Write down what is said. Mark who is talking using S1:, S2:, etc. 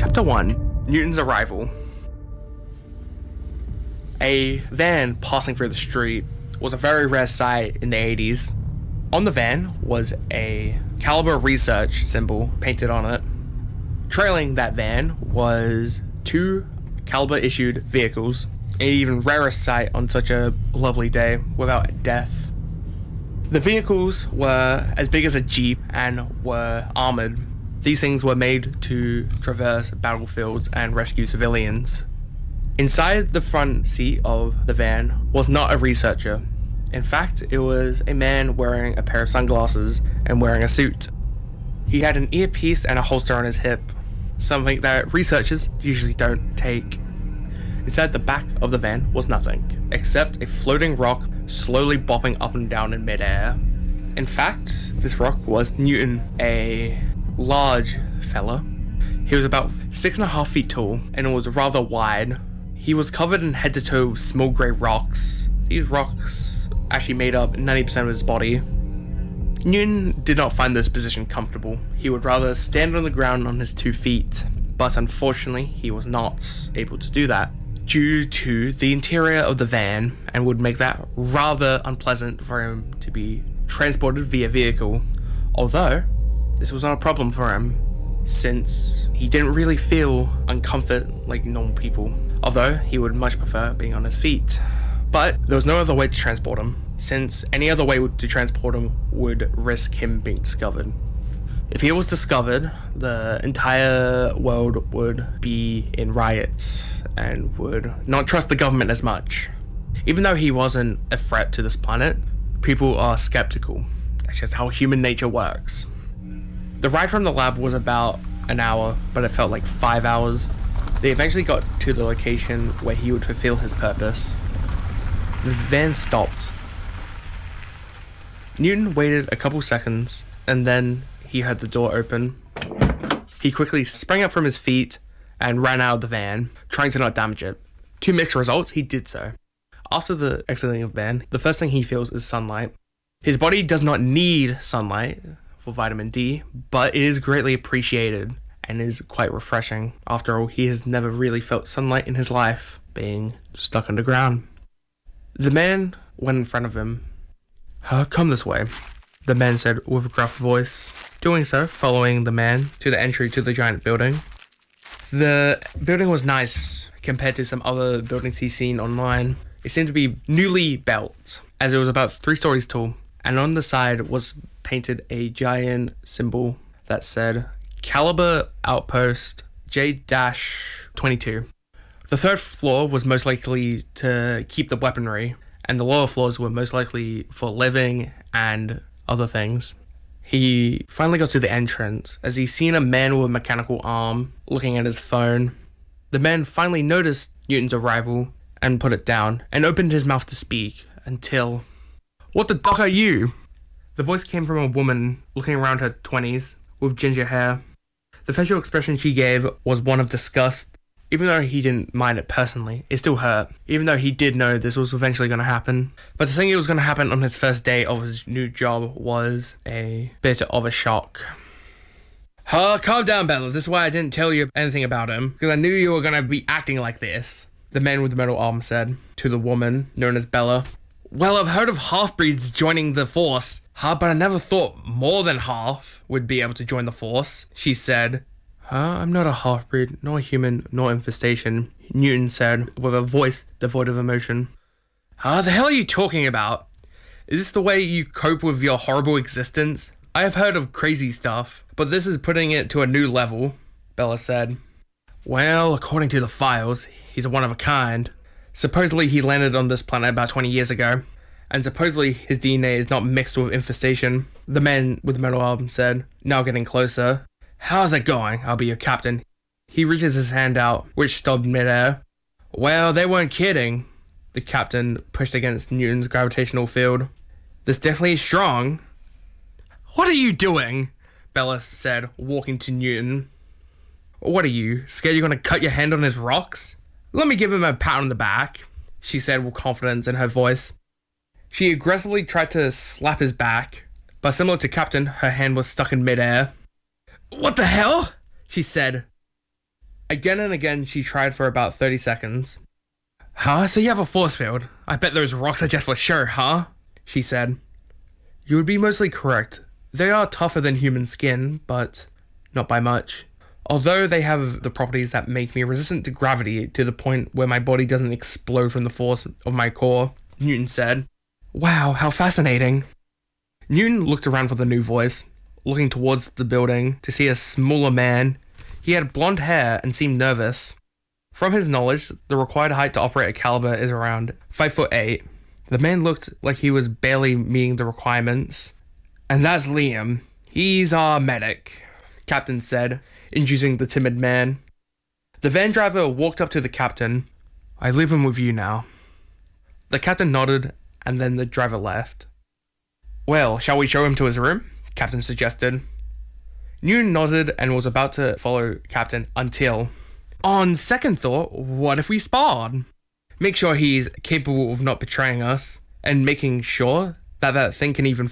S1: Chapter 1, Newton's Arrival. A van passing through the street was a very rare sight in the 80s. On the van was a Caliber Research symbol painted on it. Trailing that van was 2 Caliber issued vehicles, an even rarer sight on such a lovely day without death. The vehicles were as big as a Jeep and were armored. These things were made to traverse battlefields and rescue civilians. Inside the front seat of the van was not a researcher. In fact, it was a man wearing a pair of sunglasses and wearing a suit. He had an earpiece and a holster on his hip, something that researchers usually don't take. Inside the back of the van was nothing, except a floating rock slowly bopping up and down in midair. In fact, this rock was Newton, a large fella. He was about 6.5 feet tall and was rather wide. He was covered in head to toe small grey rocks. These rocks actually made up 90% of his body. Newton did not find this position comfortable. He would rather stand on the ground on his 2 feet, but unfortunately he was not able to do that due to the interior of the van, and would make that rather unpleasant for him to be transported via vehicle. Although this was not a problem for him, since he didn't really feel uncomfort like normal people, although he would much prefer being on his feet. But there was no other way to transport him, since any other way to transport him would risk him being discovered. If he was discovered, the entire world would be in riots and would not trust the government as much. Even though he wasn't a threat to this planet, people are skeptical. That's just how human nature works. The ride from the lab was about an hour, but it felt like 5 hours. They eventually got to the location where he would fulfill his purpose. The van stopped. Newton waited a couple seconds, and then he heard the door open. He quickly sprang up from his feet and ran out of the van, trying to not damage it. To mixed results, he did so. After the exiting of the van, the first thing he feels is sunlight. His body does not need sunlight for vitamin D, but it is greatly appreciated and is quite refreshing. After all, he has never really felt sunlight in his life, being stuck underground. The man went in front of him. Come this way, the man said with a gruff voice, doing so, following the man to the entry to the giant building. The building was nice compared to some other buildings he's seen online. It seemed to be newly built, as it was about 3 stories tall, and on the side was painted a giant symbol that said Caliber Outpost J-22. The 3rd floor was most likely to keep the weaponry, and the lower floors were most likely for living and other things. He finally got to the entrance as he seen a man with a mechanical arm looking at his phone. The man finally noticed Newton's arrival and put it down and opened his mouth to speak until... "What the duck are you?" The voice came from a woman looking around her 20s with ginger hair. The facial expression she gave was one of disgust. Even though he didn't mind it personally, it still hurt, even though he did know this was eventually going to happen. But to think it was going to happen on his first day of his new job was a bit of a shock. Calm down, Bella. This is why I didn't tell you anything about him, because I knew you were going to be acting like this, the man with the metal arm said to the woman known as Bella. "Well, I've heard of half-breeds joining the force, but I never thought more than half would be able to join the force," she said. I'm not a half-breed, nor a human, nor infestation, Newton said, with a voice devoid of emotion. The hell are you talking about? Is this the way you cope with your horrible existence? I have heard of crazy stuff, but this is putting it to a new level, Bella said. Well, according to the files, he's a one-of-a-kind. Supposedly he landed on this planet about 20 years ago, and supposedly his DNA is not mixed with infestation, the man with the metal arm said, now getting closer. How's it going? I'll be your captain. He reaches his hand out, which stopped midair. Well, they weren't kidding. The captain pushed against Newton's gravitational field. This definitely is strong. What are you doing? Bella said, walking to Newton. What are you, scared you're going to cut your hand on his rocks? Let me give him a pat on the back, she said with confidence in her voice. She aggressively tried to slap his back, but similar to Captain, her hand was stuck in midair. What the hell? She said. Again and again, she tried for about 30 seconds. Huh? So you have a force field? I bet those rocks are just for sure, huh? She said. You would be mostly correct. They are tougher than human skin, but not by much. Although they have the properties that make me resistant to gravity to the point where my body doesn't explode from the force of my core, Newton said. Wow, how fascinating. Newton looked around for the new voice, looking towards the building to see a smaller man. He had blonde hair and seemed nervous. From his knowledge, the required height to operate a caliber is around 5'8". The man looked like he was barely meeting the requirements. And that's Liam. He's our medic, Captain said, introducing the timid man. The van driver walked up to the captain. I leave him with you now. The captain nodded, and then the driver left. Well, shall we show him to his room? Captain suggested. Newton nodded and was about to follow Captain until, on second thought, what if we sparred? Make sure he's capable of not betraying us, and making sure that thing can even